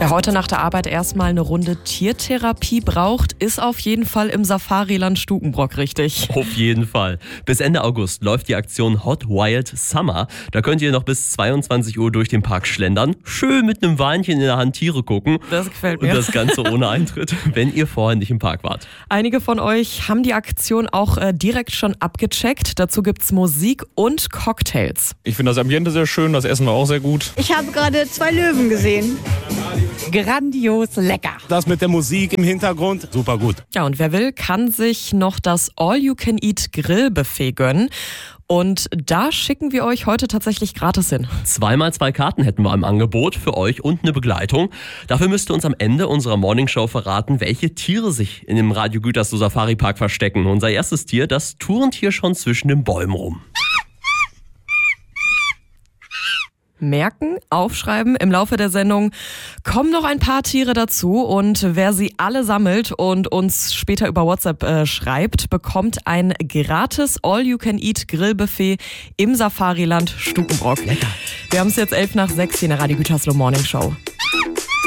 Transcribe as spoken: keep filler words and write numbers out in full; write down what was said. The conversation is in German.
Wer heute nach der Arbeit erstmal eine Runde Tiertherapie braucht, ist auf jeden Fall im Safariland Stukenbrock richtig. Auf jeden Fall. Bis Ende August läuft die Aktion Hot Wild Summer. Da könnt ihr noch bis zweiundzwanzig Uhr durch den Park schlendern, schön mit einem Weinchen in der Hand Tiere gucken. Das gefällt mir. Und das Ganze ohne Eintritt, wenn ihr vorher nicht im Park wart. Einige von euch haben die Aktion auch äh, direkt schon abgecheckt. Dazu gibt's Musik und Cocktails. Ich finde das Ambiente sehr schön, das Essen war auch sehr gut. Ich habe gerade zwei Löwen gesehen. Grandios lecker. Das mit der Musik im Hintergrund, super gut. Ja, und wer will, kann sich noch das All-You-Can-Eat-Grill-Buffet gönnen. Und da schicken wir euch heute tatsächlich gratis hin. Zweimal zwei Karten hätten wir im Angebot für euch und eine Begleitung. Dafür müsst ihr uns am Ende unserer Morningshow verraten, welche Tiere sich in dem Radio Gütersloh Safari Park verstecken. Unser erstes Tier, das turnt hier schon zwischen den Bäumen rum. Merken, aufschreiben. Im Laufe der Sendung kommen noch ein paar Tiere dazu und wer sie alle sammelt und uns später über WhatsApp äh, schreibt, bekommt ein gratis All-You-Can-Eat-Grillbuffet im Safariland Stukenbrock. Lecker. Wir haben es jetzt elf nach sechs hier in der Radio Gütersloh Morning Show.